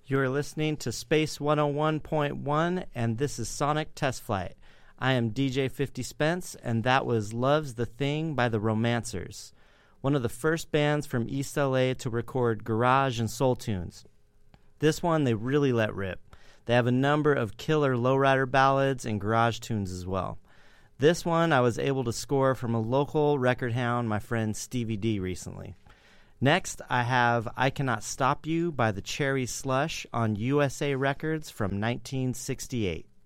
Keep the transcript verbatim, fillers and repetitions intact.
You're listening to Space one oh one point one, and this is Sonic Test Flight. I am D J fifty Spence, and that was Love's the Thing by the Romancers, one of the first bands from East L A to record garage and soul tunes. This one, they really let rip. They have a number of killer lowrider ballads and garage tunes as well. This one I was able to score from a local record hound, my friend Stevie D, recently. Next, I have I Cannot Stop You by the Cherry Slush on U S A Records from nineteen sixty-eight.